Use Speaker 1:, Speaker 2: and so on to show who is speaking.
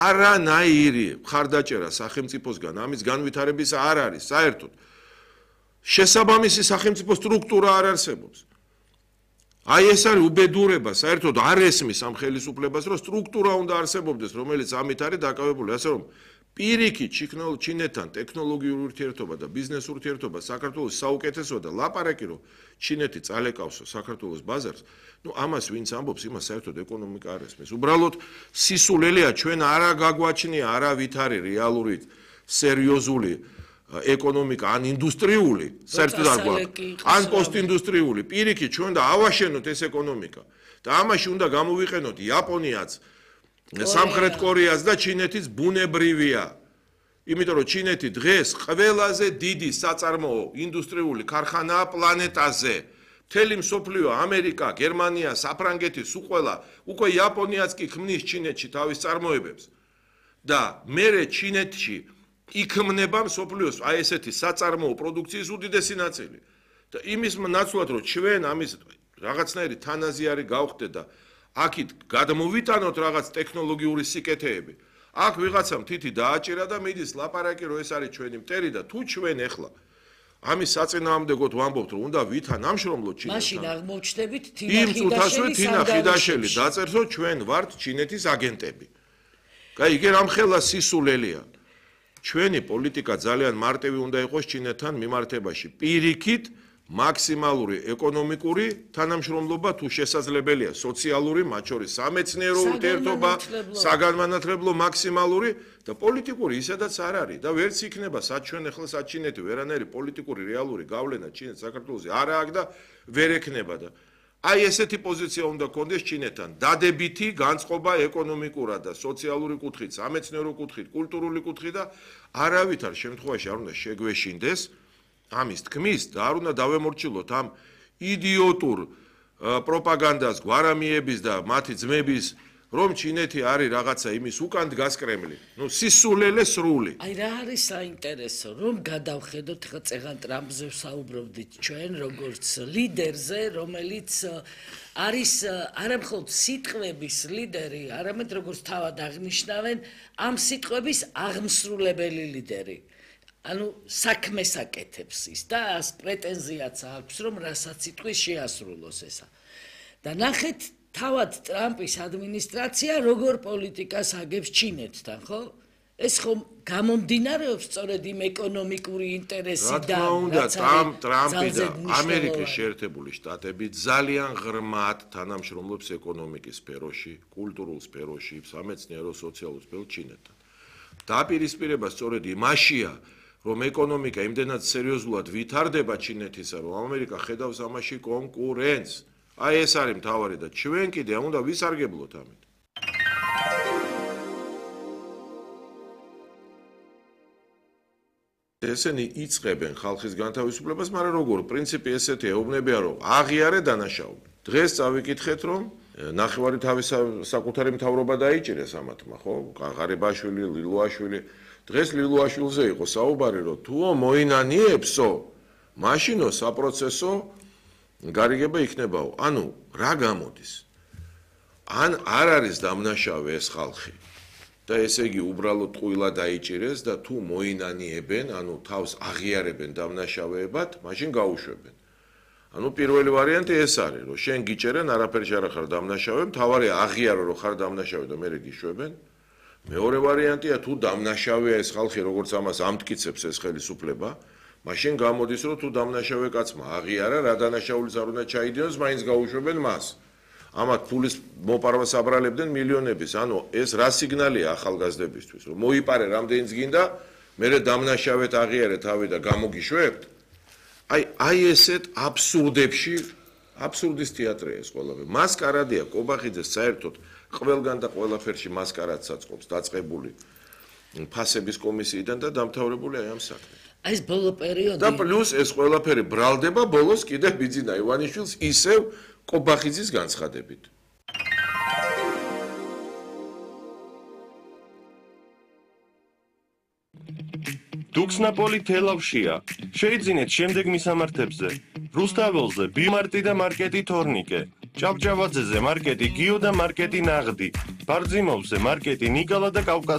Speaker 1: არანაირი მხარდაჭერა სახელმწიფოსგან ამის განვითარების არ არის საერთოდ. შესაბამისი სახელმწიფო სტრუქტურა არ არსებობს. აი ეს არის უბედურება, საერთოდ არ ესმის ამ ხელისუფლებას, რომ სტრუქტურა უნდა არსებობდეს, რომელიც ამით არის დაკავებული, ასე რომ პირიქით ჩინეთთან ტექნოლოგიური ურთიერთობა და ბიზნეს ურთიერთობა საქართველოს საუკეთესოა და ლაპარაკი რომ ჩინეთი წალეკავსო საქართველოს ბაზარს, ამას ვინც ამბობს, იმას საერთოდ ეკონომიკა არ ესმის. უბრალოდ სისულელეა ჩვენ არა გაგვაჩნია არავითარი რეალური სერიოზული ეკონომიკა ან ინდუსტრიული, საერთოდ არ გვაქვს, ან პოსტინდუსტრიული, პირიქით ჩვენ და ავაშენოთ ეს ეკონომიკა და ამაში უნდა გამოვიყენოთ იაპონიაც, სამხრეთ კორეას და ჩინეთის ბუნებრივია. იმიტომ რომ ჩინეთი დღეს ყველაზე დიდი საწარმოო ინდუსტრიული ქარხანაა პლანეტაზე. მთელი მსოფლიო, ამერიკა, გერმანია, საფრანგეთი, უკვე იაპონიაც კი ქმნის ჩინეთში თავის წარმოებებს. და მერე ჩინეთში იქმნება მსოფლიოს აი ესეთი საწარმოო პროდუქციის უდიდესი ნაწილი. და იმის ნაცვლად რომ ჩვენ ამის რაღაცნაირი თანაზიარი გავხდეთ და აქით გადმოვიტანოთ რაღაც ტექნოლოგიური სიკეთეები. აქ ვიღაცამ თითი დააჭირა და მიდის ლაპარაკი რომ ეს არის ჩვენი მტერი და თუ ჩვენ ახლა ამის საწინააღმდეგოდ ვამბობთ რომ უნდა ვითანამშრომლოთ ჩინეთთან.
Speaker 2: მაშინ აღმოჩნდებით
Speaker 1: თინა ხიდაშელი დაწერს რომ ჩვენ ვართ ჩინეთის აგენტები. კაი, იგი რამხელა სისულელეა. ჩვენი პოლიტიკა ძალიან მარტივი უნდა იყოს ჩინეთთან მიმართებაში. პირიქით მაქსიმალური ეკონომიკური თანამშრომლობა თუ შესაძლებელია სოციალური, მათ შორის სამეცნიერო ურთიერთობა, საგანმანათლებლო მაქსიმალური და პოლიტიკური ისედაც არ არის და ვერც იქნება სად ჩვენ ახლა სად ჩინეთი ვერანაირი პოლიტიკური რეალური გავლენა ჩინეთს საქართველოზე არ აქვს და ვერ ექნება და აი ესეთი პოზიცია უნდა გქონდეს ჩინეთთან. დადებითი განწყობა ეკონომიკურად და სოციალური კუთხით, სამეცნიერო კუთხით, კულტურული კუთხით და არავითარ შემთხვევაში არ უნდა შეგვეშინდეს ამის თქმის და არ უნდა დავემორჩილოთ ამ იდიოტურ პროპაგანდას გვარამიების და მათი ძმების რომ ჩინეთი არის რაღაცა იმის უკან დგას კრემლი. სისულელე სრული.
Speaker 2: აი რა არის საინტერესო რომ გადავხედოთ ხა წეგან ტრამპზე ვსაუბრობდით ჩვენ როგორც ლიდერზე, რომელიც არის არამხოლოდ სიტყვების ლიდერი, არამედ როგორც თავად აღნიშნავენ, ამ სიტყვების აღმსრულებელი ლიდერი. ანუ საქმეს აკეთებს ის და პრეტენზიაც აქვს რომ რასაც სიტყვის შეასრულოს ესა. და ნახეთ თავად ტრამპის ადმინისტრაცია როგორ პოლიტიკას აგებს ჩინეთთან, ხო? ეს ხომ გამომდინარეობს სწორედ იმ ეკონომიკური ინტერესიდან,
Speaker 1: რა თქმა უნდა, ტრამპი და ამერიკის შეერთებული შტატები ძალიან ღრმად თანამშრომლობს ეკონომიკის სფეროში, კულტურულ სფეროში, სამეცნიერო, სოციალურ სფეროში ჩინეთთან. დაპირისპირება სწორედ იმაშია, რომ ეკონომიკა იმდენად სერიოზულად ვითარდება ჩინეთისა, რომ ამერიკა ხედავს ამაში კონკურენტს. აი ეს არის მთავარი და ჩვენ კიდე უნდა ვისარგებლოთ ამით. ესენი იწყებენ ხალხის განთავისუფლებას, მაგრამ როგორ პრინციპი ესეთი ეუბნებიან, რომ აღიარე დანაშაული. დღეს წავიკითხეთ, რომ ნახევარი თავის საკუთარი მთავრობა დაიჭირეს ამათმა, ხო? ღარიბაშვილი, ლილუაშვილი. დღეს ლილუაშვილზე იყო საუბარი, რომ თუო მოინანიებსო, მაშინო საპროცესო გარიგება იქნებაო. ანუ რა გამოდის? ან არ არის დამნაშავე ეს ხალხი და ესე იგი უბრალოდ ყვილა დაიჭირეს და თუ მოინანიებენ, ანუ თავს აღიარებენ დამნაშავეებად, მაშინ გაუშვებენ. ანუ პირველი ვარიანტი ეს არის, რომ შენ გიჭერენ, არაფერში არ ხარ დამნაშავე, მთავარია აღიარო, რომ ხარ დამნაშავე და მერე გიშვებენ. მეორე ვარიანტია თუ დამნაშავეა ეს ხალხი, როგორც ამას ამტკიცებს ეს ხელისუფლება, მაშინ გამოდის, რომ თუ დამნაშავე კაცმა აღიარა, რა დანაშაულიც არ უნდა ჩაიდიოს, მაინც გაუშვებენ მას. ამათ ფულის მოპარვას აბრალებდნენ მილიონების. ანუ ეს რა სიგნალია ახალგაზრდებისთვის, რომ მოიპარე რამდენიც გინდა, მერე დამნაშავეთ აღიარე თავი და გამოგიშვებთ? აი ესეთ აბსურდებში, აბსურდის თეატრია ეს ყველაფერი. მასკარადია კობახიძე საერთოდ ყველგან და ყველაფერში მასკარადს აწყობს დაწყებული ფასების კომისიიდან და დამთავრებული აი ამ საქმით.
Speaker 2: აი ეს ბოლო პერიოდი
Speaker 1: და პლუს ეს ყველაფერი ბრალდება ბოლოს კიდე ბიძინა ივანიშვილს ისევ კობახიძის განცხადებით.
Speaker 3: დუქსნაპოლი თელავშია. შეიძინეთ შემდეგ მისამართებზე. რუსთაველზე ბიმარტი და მარკეტი თორნიკე. ჭავჭავაძეზე მარკეტი გიო და მარკეტი ნაღდი. ბარძიმოვზე მარკეტი ნიკალა და კავკასია.